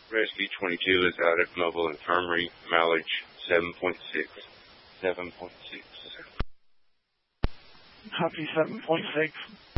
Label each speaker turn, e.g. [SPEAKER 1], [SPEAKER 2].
[SPEAKER 1] Rescue 22 is out at Mobile Infirmary, mileage 7.6. 7.6.
[SPEAKER 2] Copy 7.6.